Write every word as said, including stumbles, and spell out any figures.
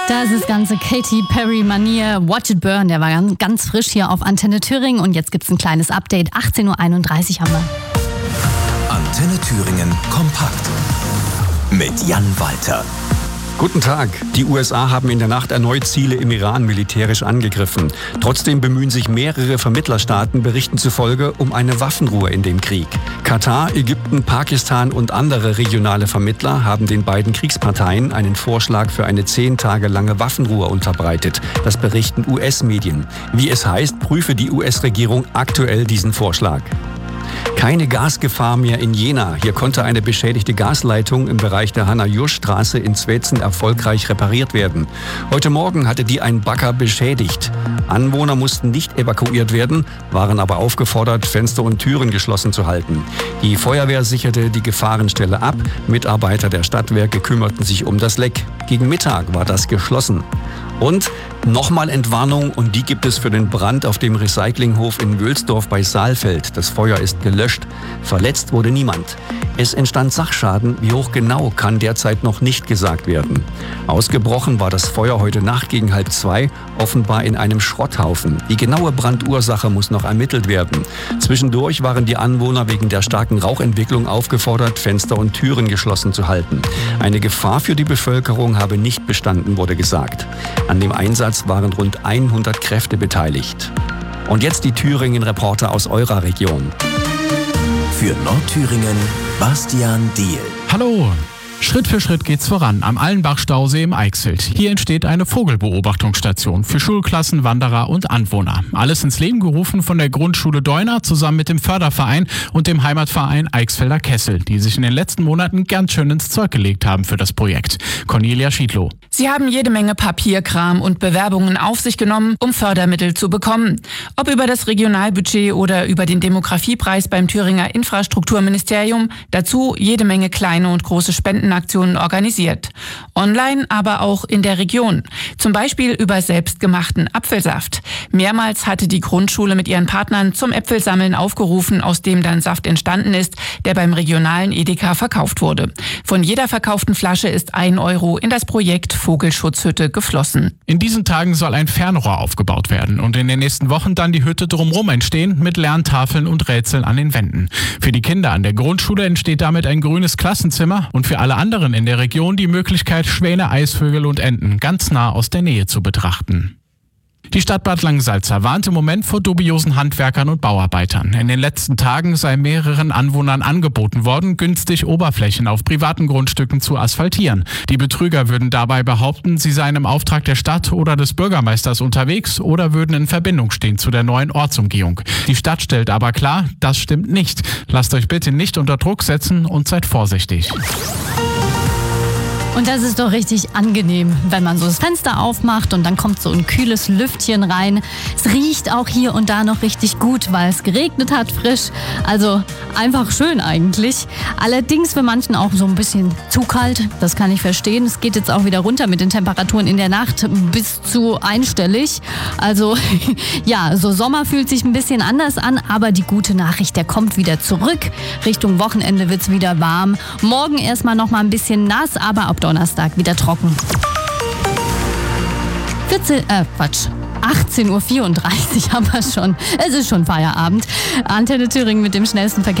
Da ist das ganze Katy Perry-Manier. Watch It Burn, der war ganz frisch hier auf Antenne Thüringen. Und jetzt gibt's ein kleines Update. achtzehn Uhr einunddreißig haben wir. Antenne Thüringen kompakt mit Jan Walter. Guten Tag. Die U S A haben in der Nacht erneut Ziele im Iran militärisch angegriffen. Trotzdem bemühen sich mehrere Vermittlerstaaten, Berichten zufolge, um eine Waffenruhe in dem Krieg. Katar, Ägypten, Pakistan und andere regionale Vermittler haben den beiden Kriegsparteien einen Vorschlag für eine zehn Tage lange Waffenruhe unterbreitet. Das berichten U S-Medien. Wie es heißt, prüfe die U S-Regierung aktuell diesen Vorschlag. Keine Gasgefahr mehr in Jena. Hier konnte eine beschädigte Gasleitung im Bereich der Hanna-Jursch-Straße in Zwetzen erfolgreich repariert werden. Heute Morgen hatte die ein Bagger beschädigt. Anwohner mussten nicht evakuiert werden, waren aber aufgefordert, Fenster und Türen geschlossen zu halten. Die Feuerwehr sicherte die Gefahrenstelle ab. Mitarbeiter der Stadtwerke kümmerten sich um das Leck. Gegen Mittag war das geschlossen. Und nochmal Entwarnung, und die gibt es für den Brand auf dem Recyclinghof in Wülsdorf bei Saalfeld. Das Feuer ist gelöscht. Verletzt wurde niemand. Es entstand Sachschaden. Wie hoch genau, kann derzeit noch nicht gesagt werden. Ausgebrochen war das Feuer heute Nacht gegen halb zwei, offenbar in einem Schrotthaufen. Die genaue Brandursache muss noch ermittelt werden. Zwischendurch waren die Anwohner wegen der starken Rauchentwicklung aufgefordert, Fenster und Türen geschlossen zu halten. Eine Gefahr für die Bevölkerung habe nicht bestanden, wurde gesagt. An dem Einsatz waren rund hundert Kräfte beteiligt. Und jetzt die Thüringen-Reporter aus eurer Region. Für Nordthüringen, Bastian Diehl. Hallo! Schritt für Schritt geht's voran am Allenbach-Stausee im Eichsfeld. Hier entsteht eine Vogelbeobachtungsstation für Schulklassen, Wanderer und Anwohner. Alles ins Leben gerufen von der Grundschule Deuner zusammen mit dem Förderverein und dem Heimatverein Eichsfelder Kessel, die sich in den letzten Monaten ganz schön ins Zeug gelegt haben für das Projekt. Cornelia Schiedlow. Sie haben jede Menge Papierkram und Bewerbungen auf sich genommen, um Fördermittel zu bekommen. Ob über das Regionalbudget oder über den Demografiepreis beim Thüringer Infrastrukturministerium. Dazu jede Menge kleine und große Spenden. Aktionen organisiert. Online, aber auch in der Region. Zum Beispiel über selbstgemachten Apfelsaft. Mehrmals hatte die Grundschule mit ihren Partnern zum Äpfelsammeln aufgerufen, aus dem dann Saft entstanden ist, der beim regionalen Edeka verkauft wurde. Von jeder verkauften Flasche ist ein Euro in das Projekt Vogelschutzhütte geflossen. In diesen Tagen soll ein Fernrohr aufgebaut werden und in den nächsten Wochen dann die Hütte drumherum entstehen mit Lerntafeln und Rätseln an den Wänden. Für die Kinder an der Grundschule entsteht damit ein grünes Klassenzimmer und für alle anderen in der Region die Möglichkeit, Schwäne, Eisvögel und Enten ganz nah aus der Nähe zu betrachten. Die Stadt Bad Langensalza warnt im Moment vor dubiosen Handwerkern und Bauarbeitern. In den letzten Tagen sei mehreren Anwohnern angeboten worden, günstig Oberflächen auf privaten Grundstücken zu asphaltieren. Die Betrüger würden dabei behaupten, sie seien im Auftrag der Stadt oder des Bürgermeisters unterwegs oder würden in Verbindung stehen zu der neuen Ortsumgehung. Die Stadt stellt aber klar, das stimmt nicht. Lasst euch bitte nicht unter Druck setzen und seid vorsichtig. Und das ist doch richtig angenehm, wenn man so das Fenster aufmacht und dann kommt so ein kühles Lüftchen rein. Es riecht auch hier und da noch richtig gut, weil es geregnet hat, frisch. Also einfach schön eigentlich. Allerdings für manchen auch so ein bisschen zu kalt, das kann ich verstehen. Es geht jetzt auch wieder runter mit den Temperaturen in der Nacht bis zu einstellig. Also ja, so Sommer fühlt sich ein bisschen anders an, aber die gute Nachricht, der kommt wieder zurück. Richtung Wochenende wird's wieder warm. Morgen erstmal noch mal ein bisschen nass, aber ab Donnerstag wieder trocken. vierzehn, äh, Quatsch. achtzehn Uhr vierunddreißig haben wir schon. Es ist schon Feierabend. Antenne Thüringen mit dem schnellsten Verkehr.